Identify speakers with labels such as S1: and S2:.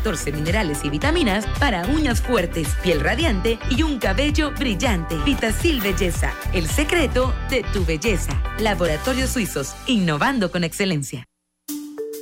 S1: 14 minerales y vitaminas para uñas fuertes, piel radiante y un cabello brillante. Vitacil Belleza, el secreto de tu belleza. Laboratorios Suizos, innovando con excelencia.